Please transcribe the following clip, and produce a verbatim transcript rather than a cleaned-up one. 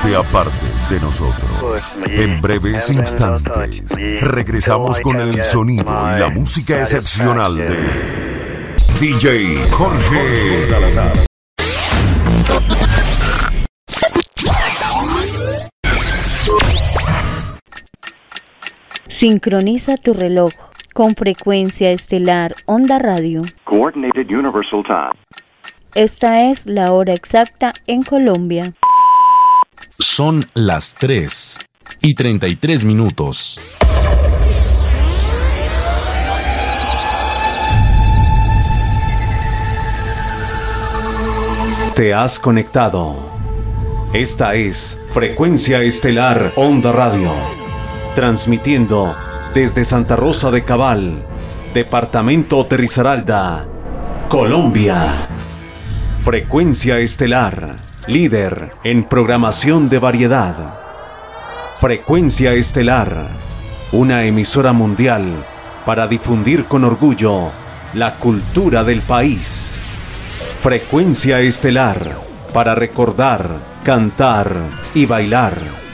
te apartes de nosotros. En breves instantes, regresamos con el sonido y la música excepcional de D J Jorge Salazar. Sincroniza tu reloj con frecuencia estelar Onda Radio. Coordinated Universal Time. Esta es la hora exacta en Colombia. Son las tres y treinta y tres minutos. Te has conectado. Esta es Frecuencia Estelar Onda Radio, transmitiendo desde Santa Rosa de Cabal, departamento de Risaralda, Colombia. Frecuencia Estelar, líder en programación de variedad. Frecuencia Estelar, una emisora mundial para difundir con orgullo la cultura del país. Frecuencia Estelar, para recordar, cantar y bailar.